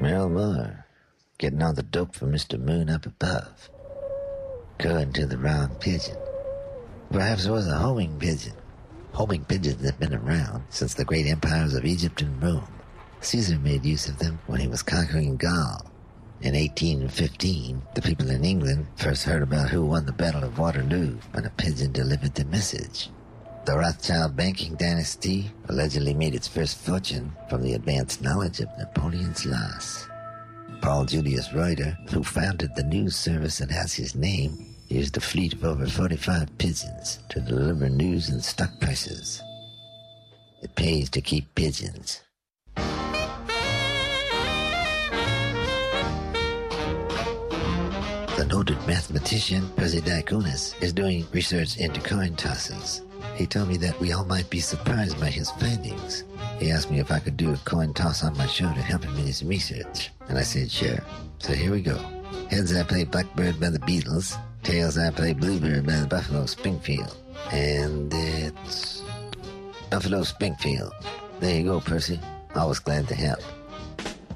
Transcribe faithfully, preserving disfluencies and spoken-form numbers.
Merrill Moore, getting all the dope from Mister Moon up above. Going to the wrong pigeon. Perhaps it was a homing pigeon. Homing pigeons have been around since the great empires of Egypt and Rome. Caesar made use of them when he was conquering Gaul. In eighteen fifteen, the people in England first heard about who won the Battle of Waterloo when a pigeon delivered the message. The Rothschild banking dynasty allegedly made its first fortune from the advanced knowledge of Napoleon's loss. Paul Julius Reuter, who founded the news service that has his name, used a fleet of over forty-five pigeons to deliver news and stock prices. It pays to keep pigeons. The noted mathematician Percy Diaconis is doing research into coin tosses. He told me that we all might be surprised by his findings. He asked me if I could do a coin toss on my show to help him in his research, and I said sure. So here we go. Heads, I play Blackbird by the Beatles. Tails, I play Bluebird by the Buffalo Springfield. And it's Buffalo Springfield. There you go, Percy. Always glad to help.